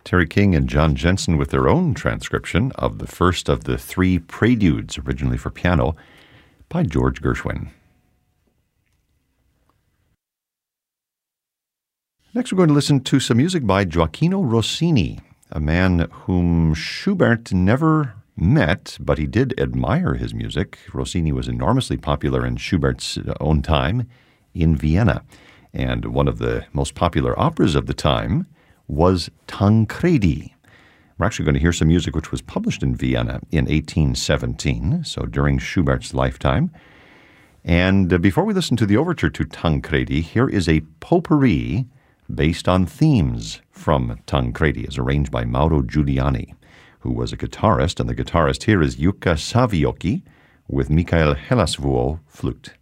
Terry King and John Jensen with their own transcription of the first of the three preludes, originally for piano, by George Gershwin. Next, we're going to listen to some music by Gioacchino Rossini, a man whom Schubert never met, but he did admire his music. Rossini was enormously popular in Schubert's own time in Vienna, and one of the most popular operas of the time was Tancredi. We're actually going to hear some music which was published in Vienna in 1817, so during Schubert's lifetime. And before we listen to the overture to Tancredi, here is a potpourri based on themes from Tancredi, as arranged by Mauro Giuliani, who was a guitarist, and the guitarist here is Jukka Saviocki with Mikael Hellasvuo flute.